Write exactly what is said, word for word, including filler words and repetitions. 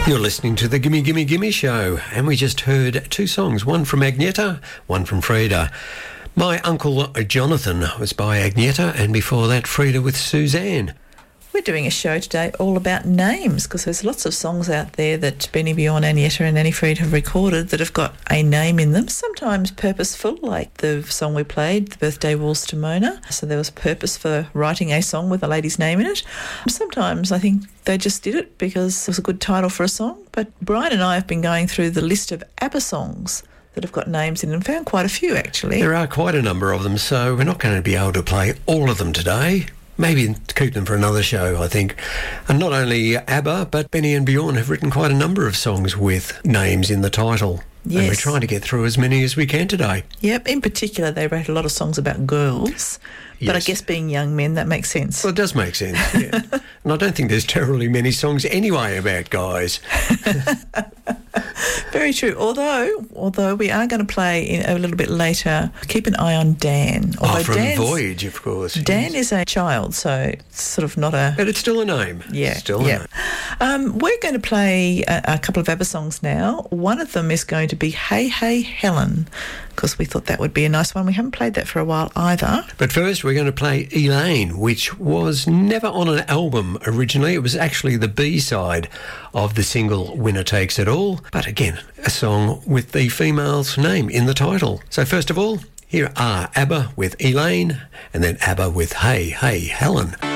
You're listening to the Gimme Gimme Gimme Show, and we just heard two songs, one from Agneta, one from Frida. My Uncle Jonathan was by Agneta, and before that, Frida with Suzanne. We're doing a show today all about names, because there's lots of songs out there that Benny Bjorn, Agneta and Annie Fried have recorded that have got a name in them, sometimes purposeful, like the song we played, The Birthday Waltz to Mona. So there was purpose for writing a song with a lady's name in it. Sometimes I think they just did it because it was a good title for a song. But Brian and I have been going through the list of ABBA songs that have got names in them, and found quite a few actually. There are quite a number of them, so we're not going to be able to play all of them today. Maybe keep them for another show, I think. And not only ABBA, but Benny and Bjorn have written quite a number of songs with names in the title. Yes. And we're trying to get through as many as we can today. Yep, in particular, they wrote a lot of songs about girls. But Yes. I guess being young men, that makes sense. Well, it does make sense, yeah. And I don't think there's terribly many songs anyway about guys. Very true. Although, although we are going to play in a little bit later, keep an eye on Dan. Although Oh, from Dan's, Voyage, of course. Dan yes. is a child, so it's sort of not a... But it's still a name. Yeah, Still a yeah. name. Um, we're going to play a, a couple of ABBA songs now. One of them is going to be Hey Hey Helen, because we thought that would be a nice one. We haven't played that for a while either. But first, we're going to play Elaine, which was never on an album originally. It was actually the B-side of the single Winner Takes It All. But again, a song with the female's name in the title. So first of all, here are ABBA with Elaine, and then ABBA with Hey Hey Helen.